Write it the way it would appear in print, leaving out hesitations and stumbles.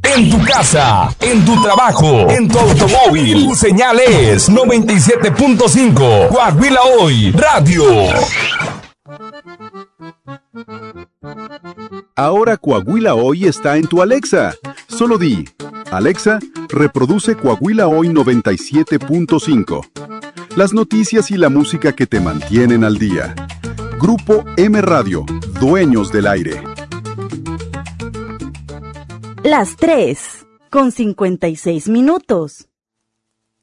en tu casa, en tu trabajo, en tu automóvil. Tu señal es 97.5. Coahuila Hoy Radio. Ahora Coahuila Hoy está en tu Alexa. Solo di, Alexa, reproduce Coahuila Hoy 97.5. Las noticias y la música que te mantienen al día. Grupo M Radio, dueños del aire. Las 3:56.